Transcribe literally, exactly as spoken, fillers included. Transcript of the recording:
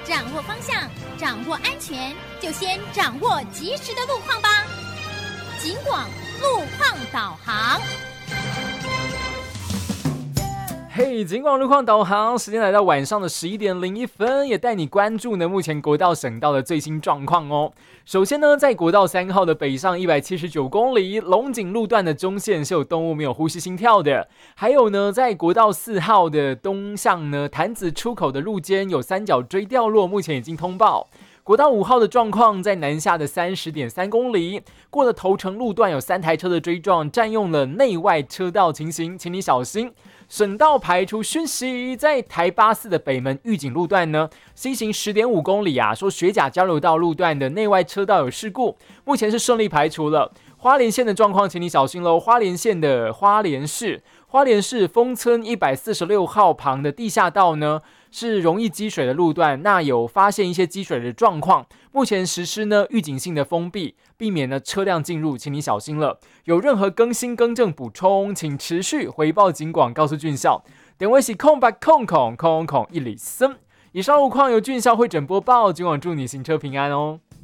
掌握方向，掌握安全，就先掌握及时的路况吧。警广路况导航。 嘿，警广路况导航，时间来到晚上的十一点零一分，也带你关注呢目前国道省道的最新状况哦。首先呢，在国道三号的北上一百七十九公里龙井路段的中线是有动物没有呼吸心跳的，还有呢，在国道四号的东向呢潭子出口的路肩有三角锥掉落，目前已经通报。国道五号的状况，在南下的三十点三公里，过了头城路段有三台车的追撞，占用了内外车道情形，请你小心。省道排除讯息，在台八四的北门玉井路段呢，西行十点五公里啊，说学甲交流道路段的内外车道有事故，目前是顺利排除了。花莲县的状况，请你小心喽。花莲县的花莲市，花莲市丰村一百四十六号旁的地下道呢，是容易积水的路段，那有发现一些积水的状况，目前实施呢预警性的封闭，避免呢车辆进入，请你小心了。有任何更新更正补充，请持续回报警广，告诉俊孝。电话是空八空空空空一里森。以上路况由俊孝会诊播报，警广祝你行车平安哦。